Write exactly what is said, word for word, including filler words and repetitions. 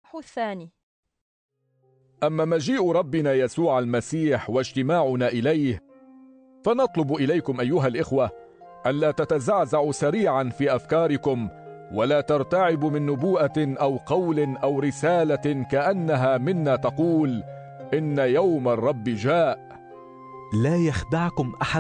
الإصحاح الثاني. أما مجيء ربنا يسوع المسيح واجتماعنا إليه، فنطلب إليكم أيها الإخوة ألا تتزعزعوا سريعا في أفكاركم، ولا ترتعبوا من نبوءة أو قول أو رسالة كأنها منا تقول إن يوم الرب جاء. لا يخدعكم أحد